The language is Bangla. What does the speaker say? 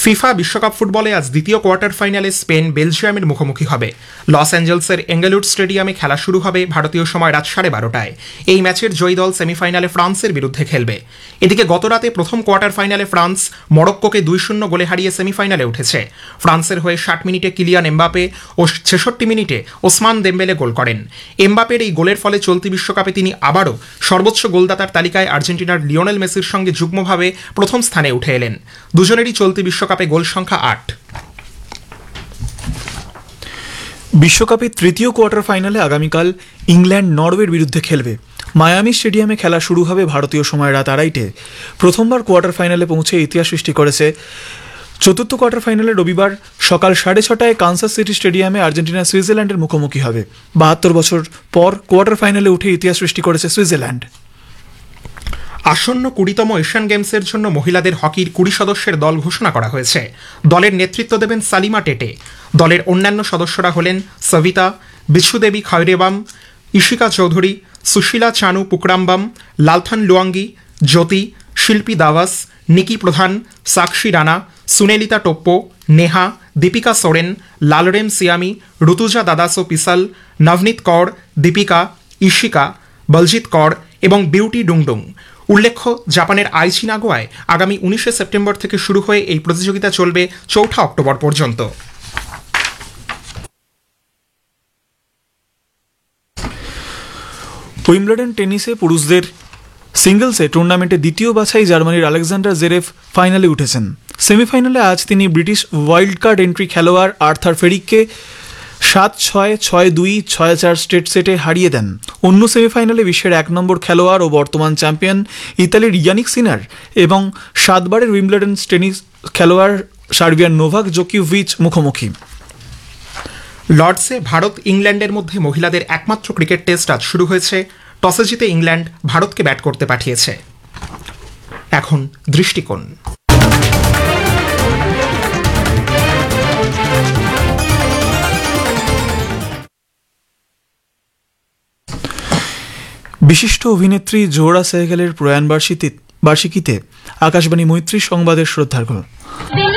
ফিফা বিশ্বকাপ ফুটবলে আজ দ্বিতীয় কোয়ার্টার ফাইনালে স্পেন বেলজিয়ামের মুখোমুখি হবে। লস অ্যাঞ্জেলসের এঙ্গেলউড স্টেডিয়ামে খেলা শুরু হবে ভারতীয় সময় রাত 12:30টায়। এই ম্যাচের জয়ী দল সেমিফাইনালে ফ্রান্সের বিরুদ্ধে খেলবে। এদিকে গতরাতে প্রথম কোয়ার্টার ফাইনালে ফ্রান্স মরক্কোকে 2-0 গোলে হারিয়ে সেমিফাইনালে উঠেছে। ফ্রান্সের হয়ে 60 মিনিটে কিলিয়ান এমবাপে ও 66 মিনিটে ওসমান দেম্বেলে গোল করেন। এমবাপের এই গোলের ফলে চলতি বিশ্বকাপে তিনি আবারও সর্বোচ্চ গোলদাতার তালিকায় আর্জেন্টিনার লিওনেল মেসির সঙ্গে যুগ্মভাবে প্রথম স্থানে উঠে এলেন। দুজনেরই চলতি বিশ্বকাপে গোল সংখ্যা 8। বিশ্বকাপের তৃতীয় কোয়ার্টার ফাইনালে আগামীকাল ইংল্যান্ড নরওয়ের বিরুদ্ধে খেলবে। মায়ামি স্টেডিয়ামে খেলা শুরু হবে ভারতীয় সময় রাত 2:30টায়। প্রথমবার কোয়ার্টার ফাইনালে পৌঁছে ইতিহাস সৃষ্টি করেছে। চতুর্থ কোয়ার্টার ফাইনালে রবিবার সকাল 6:30টায় কানসাস সিটি স্টেডিয়ামে আর্জেন্টিনা সুইজারল্যান্ডের মুখোমুখি হবে। 72 বছর পর কোয়ার্টার ফাইনালে উঠে ইতিহাস সৃষ্টি করেছে সুইজারল্যান্ড। আসন্ন 20তম এশিয়ান গেমসের জন্য মহিলাদের হকির 20 সদস্যের দল ঘোষণা করা হয়েছে। দলের নেতৃত্ব দেবেন সালিমা টেটে। দলের অন্যান্য সদস্যরা হলেন সবিতা, বিচ্ছুদেবী খয়রেবাম, ইশিকা চৌধুরী, সুশীলা চানু পুকরাম্বাম, লালথান লুয়াঙ্গি, জ্যোতি, শিল্পী দাওয়াস, নিকি প্রধান, সাক্ষী রানা, সুনেলিতা টোপ্পো, নেহা, দীপিকা সোরেন, লালরেম সিয়ামি, ঋতুজা দাদাসো পিসাল, নবনীত কর, দীপিকা, ইশিকা, বলজিৎ কর এবং বিউটি ডুংডুং। উল্লেখ্য, জাপানের আইচি নাগোয়ায় আগামী 19 সেপ্টেম্বর থেকে শুরু হয়ে এই প্রতিযোগিতা চলবে 4 অক্টোবর পর্যন্ত। উইম্বলডন টেনিসে পুরুষদের সিঙ্গলসে টুর্নামেন্টে দ্বিতীয় বাছাই জার্মানির আলেকজান্ডার জেরেভ ফাইনালে উঠেছেন। সেমিফাইনালে আজ তিনি ব্রিটিশ ওয়াইল্ড কার্ড এন্ট্রি খেলোয়াড় আর্থার ফেরিককে 7-6, 6-2, 6-4 স্ট্রেট সেটে হারিয়ে দেন। অন্য সেমিফাইনালে বিশ্বের 1 নম্বর খেলোয়াড় ও বর্তমান চ্যাম্পিয়ন ইতালির ইয়ানিক সিনার এবং 7 বারের উইম্বলডন টেনিস খেলোয়াড় সার্বিয়ার নোভাক জোকিভিচ মুখোমুখি। লর্ডসে ভারত ইংল্যান্ডের মধ্যে মহিলাদের একমাত্র ক্রিকেট টেস্ট আজ শুরু হয়েছে। টসে জিতে ইংল্যান্ড ভারতকে ব্যাট করতে পাঠিয়েছে। এখন দৃষ্টিকোণ। বিশিষ্ট অভিনেত্রী জোহরা সেহগালের প্রয়াণ বার্ষিকীতে আকাশবাণী মৈত্রী সংবাদের শ্রদ্ধার্ঘ্য।